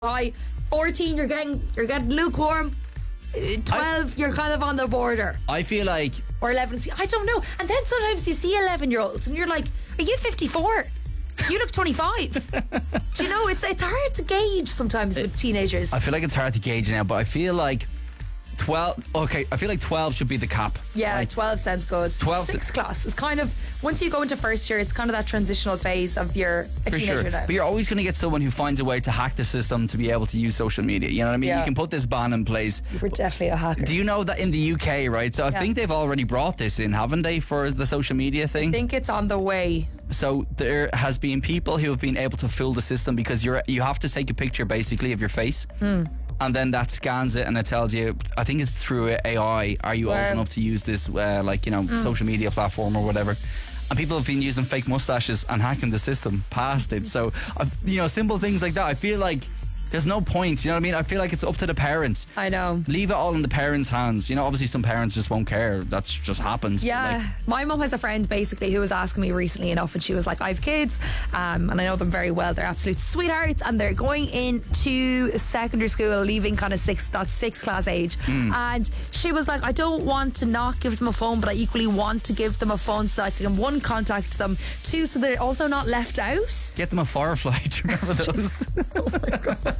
high. 14, you're getting lukewarm. 12, you're kind of on the border. I feel like... Or 11, I don't know. And then sometimes you see 11-year-olds and you're like, are you 54? You look 25. Do you know, it's hard to gauge sometimes with teenagers. I feel like it's hard to gauge now, but I feel like 12... Okay, I feel like 12 should be the cap. Yeah, right? 12 sounds good. 6th class is kind of, once you go into first year, it's kind of that transitional phase of you're a teenager now. But you're always going to get someone who finds a way to hack the system to be able to use social media. You know what I mean? Yeah. You can put this ban in place. You were definitely a hacker. Do you know that in the UK, right? So I think they've already brought this in, haven't they, for the social media thing? I think it's on the way. So there has been people who have been able to fool the system because you have to take a picture basically of your face. And then that scans it and it tells you, I think it's through AI, are you old enough to use this social media platform or whatever. And people have been using fake mustaches and hacking the system past it. So, simple things like that. I feel like there's no point, you know what I mean? I feel like it's up to the parents. I know. Leave it all in the parents' hands. You know, obviously some parents just won't care. That's just happens. Yeah. My mum has a friend basically who was asking me recently enough, and she was like, I have kids, and I know them very well. They're absolute sweethearts, and they're going into secondary school, leaving kind of sixth class age. And she was like, I don't want to not give them a phone, but I equally want to give them a phone so that I can, 1, contact them, 2, so they're also not left out. Get them a Firefly. Do you remember those? Oh my God.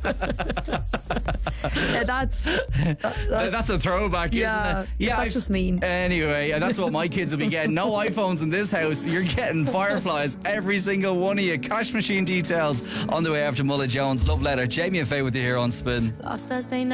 Yeah, that's a throwback, isn't it? Yeah, that's just mean. Anyway, that's what my kids will be getting. No iPhones in this house. You're getting Fireflies, every single one of you. Cash machine details on the way after Mulla Jones. Love letter. Jamie and Faye with you here on Spin. Last Thursday night.